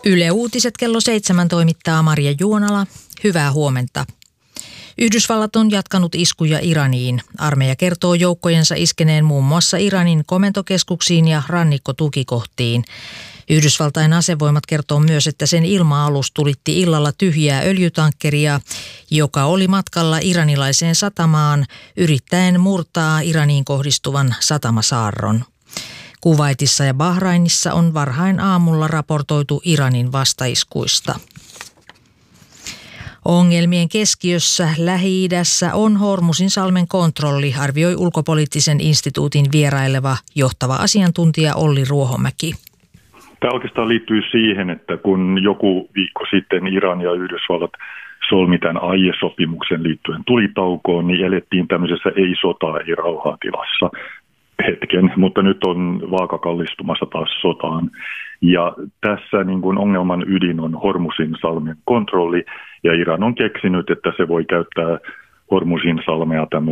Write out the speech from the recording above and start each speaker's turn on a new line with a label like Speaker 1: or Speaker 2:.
Speaker 1: Yle Uutiset kello 7 toimittaa Marja Juonala. Hyvää huomenta. Yhdysvallat on jatkanut iskuja Iraniin. Armeija kertoo joukkojensa iskeneen muun muassa Iranin komentokeskuksiin ja rannikkotukikohtiin. Yhdysvaltain asevoimat kertoo myös, että sen ilma-alus tulitti illalla tyhjää öljytankkeria, joka oli matkalla iranilaiseen satamaan yrittäen murtaa Iraniin kohdistuvan satamasaarron. Kuwaitissa ja Bahrainissa on varhain aamulla raportoitu Iranin vastaiskuista. Ongelmien keskiössä Lähi-idässä on Hormuzinsalmen kontrolli, arvioi ulkopoliittisen instituutin vieraileva johtava asiantuntija Olli Ruohomäki.
Speaker 2: Tämä oikeastaan liittyy siihen, että kun joku viikko sitten Iran ja Yhdysvallat solmi tämän aiesopimuksen liittyen tulitaukoon, niin elettiin tämmöisessä ei-sotaa, ei-rauhaa tilassa hetken, mutta nyt on vaaka kallistumassa taas sotaan. Ja tässä niin kuin ongelman ydin on Hormuzinsalmen kontrolli, ja Iran on keksinyt, että se voi käyttää Hormuzinsalmea tämmöisen